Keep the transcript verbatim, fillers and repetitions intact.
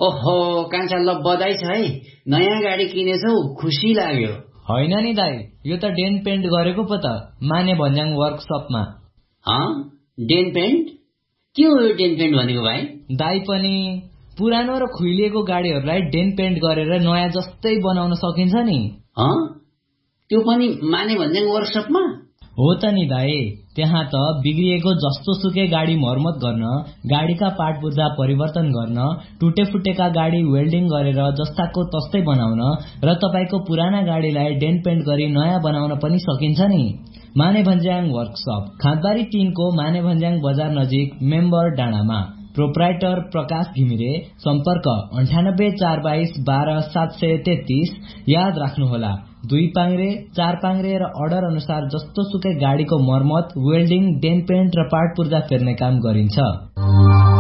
ओहो कान्छा ल बधाई छ है, नयाँ गाडी किनेछौ, खुसी लाग्यो। होइन नि दाई, यो त डेन पेन्ट गरेको पो त, माने भन्ज्याङ वर्कसपमा। Dane pant? के हो यो डेन पेन्ट भनेको भाइ? दाई पनि पुरानो र खुइलिएको गाडीहरूलाई डेन पेन्ट गरेर नयाँ जस्तै बनाउन सकिन्छ नि। त्यो पनि माने भन्ज्याङ वर्कसपमा? हो त नि दाई, त्यहाँ त बिग्रिएको जस्तो सुकै गाडी मर्मत गर्न, गाडीका पार्ट पुर्जा परिवर्तन गर्न, टुटे फुटेका गाडी वेल्डिङ गरेर जस्ताको तस्तै बनाउन र तपाईको पुराना गाडीलाई डेन पेन्ट गरी नयाँ बनाउन पनि सकिन्छ नि। माने भन्ज्याङ वर्कसप, खाँदबारी तीनको माने भन्ज्याङ बजार नजिक, मेम्बर डाँडामा। प्रोप्राइटर प्रकाश घिमिरे। सम्पर्क अन्ठानब्बे चार बाइस बाह्र सात सय तेत्तीस। याद राख्नुहोला, दुई पाङ्रे, चार पाङ्रे र अर्डर अनुसार जस्तो सुकै गाडीको मर्मत, वेल्डिङ, डेन पेन्ट र पार्ट पुर्जा फेर्ने काम गरिन्छ।